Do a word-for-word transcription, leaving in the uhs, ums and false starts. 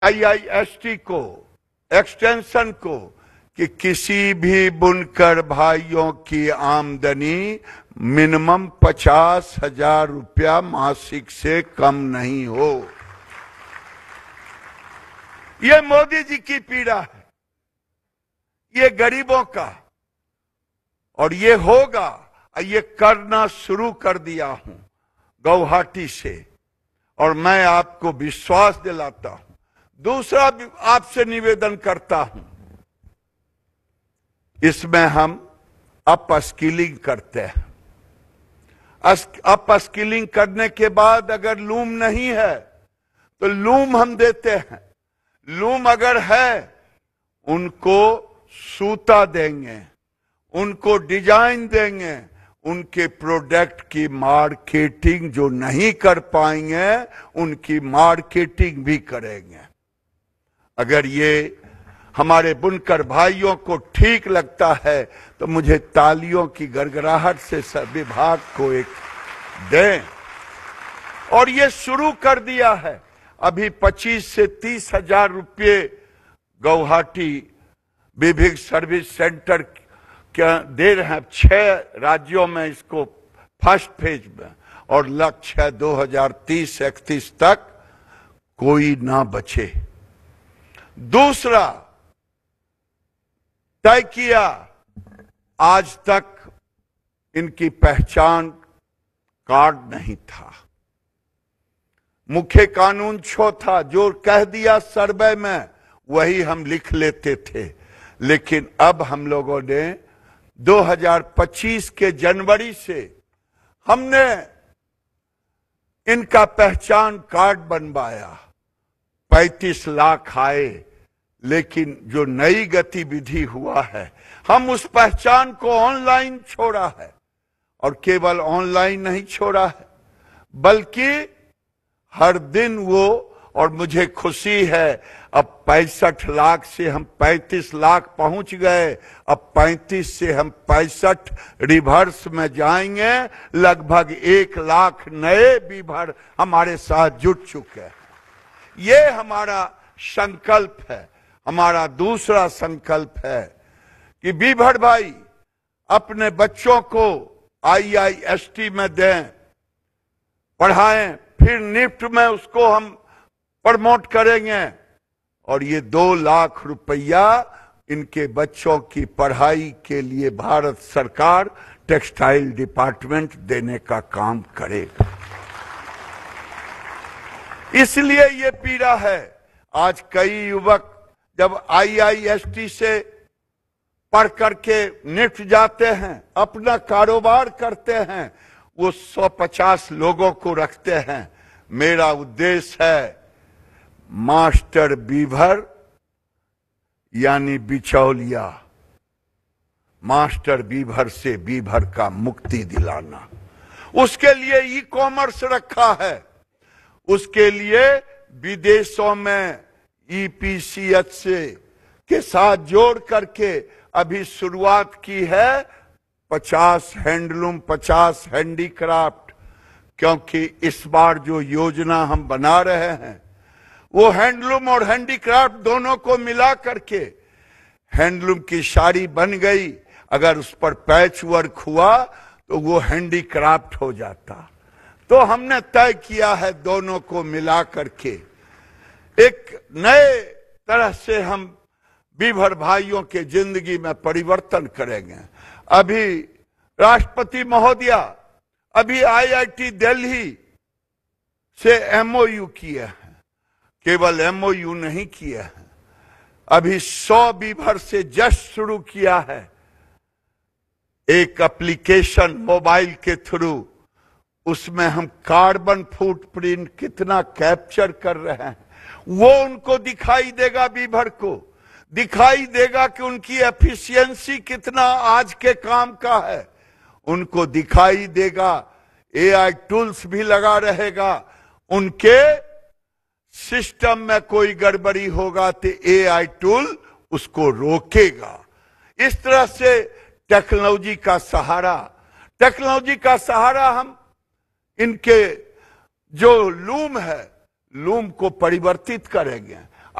I I S T को, extension को, कि किसी भी बुनकर भाइयों की आमदनी मिनिमम पचास हजार रुपया मासिक से कम नहीं हो। ये मोदी जी की पीड़ा है, ये गरीबों का, और ये होगा। ये करना शुरू कर दिया हूं गुवाहाटी से, और मैं आपको विश्वास दिलाता हूं। दूसरा आपसे निवेदन करता हूं, इसमें हम अप स्किलिंग करते हैं। अप स्किलिंग करने के बाद अगर लूम नहीं है तो लूम हम देते हैं। लूम अगर है, उनको सूता देंगे, उनको डिजाइन देंगे, उनके प्रोडक्ट की मार्केटिंग जो नहीं कर पाएंगे उनकी मार्केटिंग भी करेंगे। अगर ये हमारे बुनकर भाइयों को ठीक लगता है तो मुझे तालियों की गड़गड़ाहट से सब विभाग को एक दें। और ये शुरू कर दिया है। अभी पच्चीस से तीस हजार रुपये गुवाहाटी विभिन्न सर्विस सेंटर क्या दे रहे हैं। छह राज्यों में इसको फर्स्ट फेज में, और लक्ष्य है दो हजार तीस इकतीस तक कोई ना बचे। दूसरा तय किया, आज तक इनकी पहचान कार्ड नहीं था। मुख्य कानून छो था, जो कह दिया सर्वे में वही हम लिख लेते थे। लेकिन अब हम लोगों ने दो हजार पच्चीस के जनवरी से हमने इनका पहचान कार्ड बनवाया। पैंतीस लाख आए, लेकिन जो नई गतिविधि हुआ है, हम उस पहचान को ऑनलाइन छोड़ा है। और केवल ऑनलाइन नहीं छोड़ा है, बल्कि हर दिन वो, और मुझे खुशी है अब पैंसठ लाख से हम पैंतीस लाख पहुंच गए। अब पैंतीस से हम पैंसठ रिवर्स में जाएंगे। लगभग एक लाख नए बीभर हमारे साथ जुट चुके हैं। ये हमारा संकल्प है। हमारा दूसरा संकल्प है कि बीभर भाई अपने बच्चों को आई आई एस टी में दें, पढ़ाएं, फिर निफ्ट में उसको हम प्रमोट करेंगे। और ये दो लाख रुपया इनके बच्चों की पढ़ाई के लिए भारत सरकार टेक्सटाइल डिपार्टमेंट देने का काम करेगा। इसलिए ये पीड़ा है। आज कई युवक जब आई आई एस टी से पढ़ करके निफ्ट जाते हैं, अपना कारोबार करते हैं, वो सौ पचास लोगों को रखते हैं। मेरा उद्देश्य है मास्टर बीभर यानी बिचौलिया, मास्टर बीभर से बीभर का मुक्ति दिलाना। उसके लिए ई कॉमर्स रखा है। उसके लिए विदेशों में ई पी सी एच से के साथ जोड़ करके अभी शुरुआत की है पचास हैंडलूम, पचास हैंडीक्राफ्ट। क्योंकि इस बार जो योजना हम बना रहे हैं वो हैंडलूम और हैंडीक्राफ्ट दोनों को मिला करके हैंडलूम की साड़ी बन गई। अगर उस पर पैच वर्क हुआ तो वो हैंडीक्राफ्ट हो जाता। तो हमने तय किया है दोनों को मिला करके एक नए तरह से हम बीभर भाइयों के जिंदगी में परिवर्तन करेंगे। अभी राष्ट्रपति महोदया अभी आई आई टी दिल्ली से एम ओ यू किए हैं। केवल एम ओ यू नहीं किया है, अभी सौ बीभर से जस्ट शुरू किया है। एक एप्लीकेशन मोबाइल के थ्रू, उसमें हम कार्बन फुटप्रिंट कितना कैप्चर कर रहे हैं वो उनको दिखाई देगा। बीभर को दिखाई देगा कि उनकी एफिशिएंसी कितना आज के काम का है। उनको दिखाई देगा, ए आई टूल्स भी लगा रहेगा। उनके सिस्टम में कोई गड़बड़ी होगा तो ए आई टूल उसको रोकेगा। इस तरह से टेक्नोलॉजी का सहारा, टेक्नोलॉजी का सहारा हम इनके जो लूम है, लूम को परिवर्तित करेंगे।